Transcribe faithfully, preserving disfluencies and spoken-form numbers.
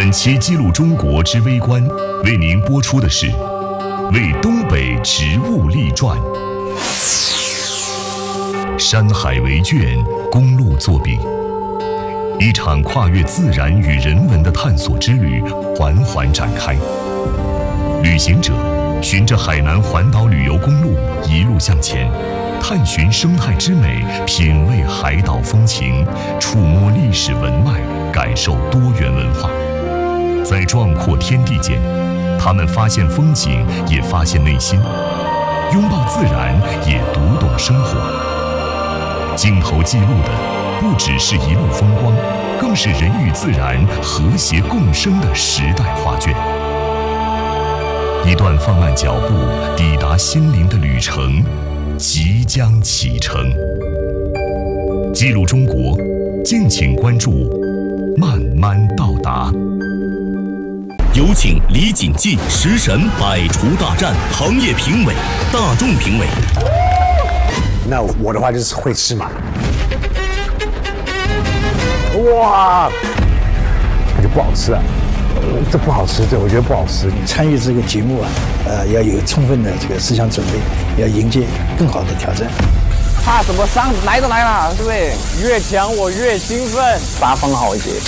本期《记录中国之微观》为您播出的是为东北植物立传，山海为卷，公路作笔，一场跨越自然与人文的探索之旅缓缓展开。旅行者循着海南环岛旅游公路一路向前，探寻生态之美，品味海岛风情，触摸历史文脉，感受多元文化。在壮阔天地间，他们发现风景，也发现内心；拥抱自然，也读懂生活。镜头记录的不只是一路风光，更是人与自然和谐共生的时代画卷。一段放慢脚步抵达心灵的旅程即将启程。记录中国，敬请关注，慢慢到达。 有请李锦记食神百厨大战行业评委、大众评委。 那我的话就是会吃嘛。哇，那就不好吃了。这不好吃，对，我觉得不好吃。 参与这个节目啊，呃，要有充分的这个思想准备，要迎接更好的挑战。 怕什么伤？来都来了，对不对？越强我越兴奋，八分好一些。